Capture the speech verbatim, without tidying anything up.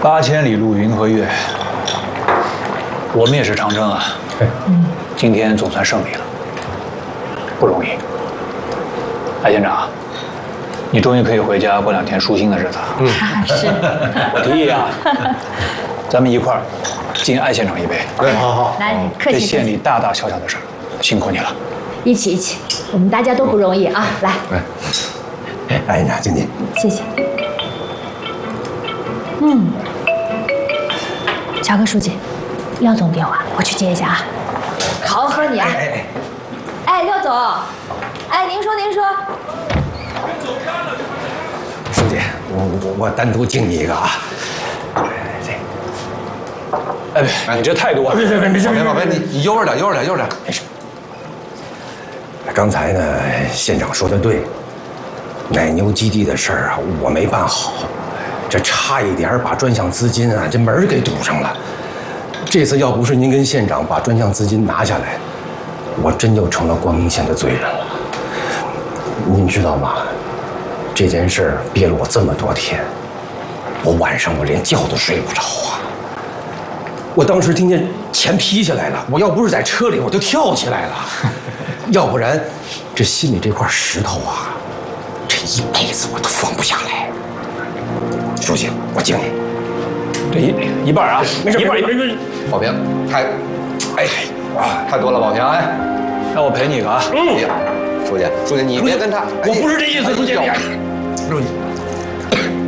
八千里路云和月，我们也是长征啊。嗯，今天总算胜利了，不容易。艾县长，你终于可以回家过两天舒心的日子了。 嗯， 是。 我提议啊，咱们一块儿敬艾县长一杯。 对，好好。 来，客气。 这县里大大小小的事儿，辛苦你了。 一起一起，我们大家都不容易啊！来， 来，艾县长，敬你。 谢谢。嗯，乔哥书记，廖总电话，我去接一下啊。好好喝你啊！ 哎哎哎，廖总，哎，您说您说。 书记，我我我单独敬你一个啊。 哎，别，你这态度啊！ 别别别，没事别别别，你你悠着点，悠着点，悠着点。 没事。刚才呢，县长说的对，奶牛基地的事儿啊，我没办好，这差一点把专项资金啊这门儿给堵上了。这次要不是您跟县长把专项资金拿下来，我真就成了光明县的罪人了。您知道吗？这件事儿憋了我这么多天，我晚上我连觉都睡不着啊。我当时听见钱劈下来了，我要不是在车里，我就跳起来了。要不然，这心里这块石头啊，这一辈子我都放不下来。书记，我敬你。 这一一半啊， 没事， 一半没事，没事。 宝平，太，哎，哇，太多了，宝平，哎， 那我陪你一个啊。 嗯，书记，书记，你别跟他， 我不是这意思，书记。书记。